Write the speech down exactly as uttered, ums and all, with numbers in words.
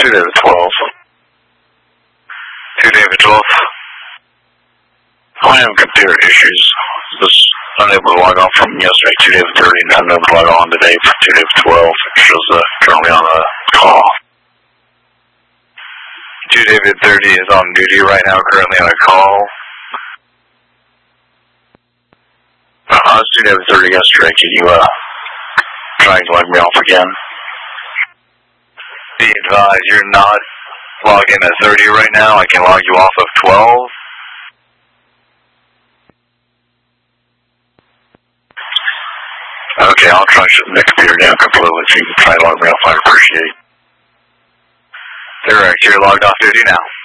two David twelve. two David twelve. I have computer issues. Was unable to log on from yesterday, two David thirty, and unable to log on today for two David twelve. It shows uh, currently on a call. two David thirty is on duty right now, currently on a call. Uh, I was two David thirty yesterday. Can you uh, try and log me off again? Be advised, you're not logged in at thirty right now. I can log you off of twelve. Okay, I'll try shutting the computer down completely so you can try to log me off. I'd appreciate it. Correct, you're logged off duty now.